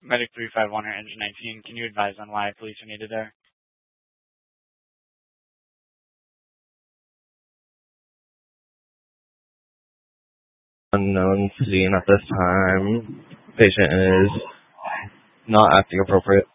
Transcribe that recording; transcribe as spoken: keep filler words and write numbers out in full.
Medic three five one or Engine nineteen, can you advise on why police are needed there? Unknown scene at this time. Patient is not acting appropriate.